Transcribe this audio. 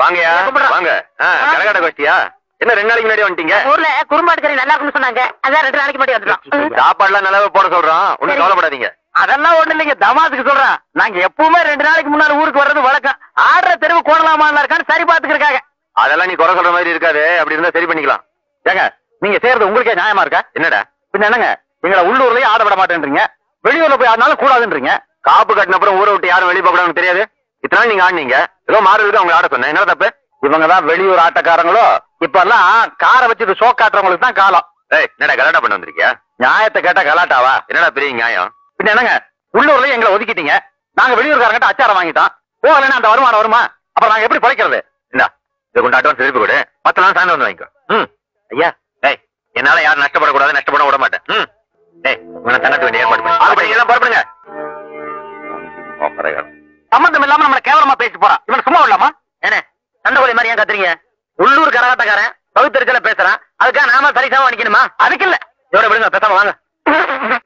வாங்கயா வாங்க. கரகாட்ட கோஷ்டியா? என்ன 2 நாளைக்கு முன்னாடி வந்துட்டீங்க? ஊர்ல குறும்பாடு கறி நல்லா இருக்குன்னு சொன்னாங்க, அதான் 2 நாளைக்கு முன்னாடி வந்துட்டோம். சாப்பாடுலாம் நல்லாவே போட சொல்றோம், ஒண்ணும் கவலைப்படாதீங்க. அதெல்லாம் ஒண்ணு இல்லைங்க, தமாசுக்கு சொல்றேன். நாங்க எப்பவுமே 2 நாளைக்கு முன்னாடி ஊருக்கு வர்றது வழக்கம். ஆடுற தெருவு கோணலாமா இருக்கான்னு சரி பாத்துக்கிறக்காக. அதெல்லாம் நீ குறை சொல்ற மாதிரி இருக்காது, அப்படி இருந்தா சரி பண்ணிக்கலாம். ஏங்க நீங்க செய்யறது உங்களுக்கே நியாயமா இருக்கா? என்னடா பின்ன என்னங்க, எங்களை உள்ளூர்லயே ஆட விட மாட்டேன்றீங்க, வெளியூர்ல போய் ஆடினாலும் கூடாதுன்றீங்க. காப்பு கட்டின அப்புறம் ஊரை விட்டு யாரும் வெளியே போக கூடாதுன்னு தெரியாது? இத்தனை நாள் நீங்க ஆடினீங்க, ஏதோ மாறுறதுக்கு அவங்க ஆட சொன்னேன், என்ன தப்பு? இவங்கதான் வெளியூர் ஆட்டக்காரங்களோ? இப்ப எல்லாம் காரை வச்சு ஷோ காட்டுறவங்களுக்கு தான் காலம். ஏய், என்னடா கலாட்டா பண்ண வந்திருக்கியா? நியாயத்தை கேட்டா கலாட்டாவா? என்னடா பெரிய நியாயம்? பின்ன என்னங்க, உள்ளூர்லயே எங்களை ஒதுக்கிட்டீங்க, நாங்க வெளியூர்காரங்கிட்ட அச்சாரம் வாங்கிட்டோம், போகலன்னா அந்த வருமானம் வருமா? அப்புறம் நாங்க எப்படி பழைக்கிறது? இந்தா இதை கொண்டு அட்வான்ஸ் திருப்பி கொடு, 10 நாள் சாயந்தரம் வந்து வாங்கிக்கோ. ஐயா, ஏய், என்னால யாரும் நஷ்டப்படக்கூடாது, நஷ்டப்பட விட மாட்டேன். ஏய், உங்களை தங்கத்து வேண்டிய ஏற்பாடு பண்ணி அப்படி எல்லாம் புறப்படுங்க. சம்பந்தம் இல்லாம நம்மள கேவலமா பேசி போறான், இவன் சும்மா விடலாமா? ஏனே சண்டை மாதிரி ஏன் கத்துறீங்க? உள்ளூர் கரகாட்டக்காரன் பகுத்தறிச்சல பேசுறான், அதுக்காக நாம சரிசமா நிக்கணுமா? அதுக்கு இல்ல, இதோட விடுங்க, பேசாம வாங்க.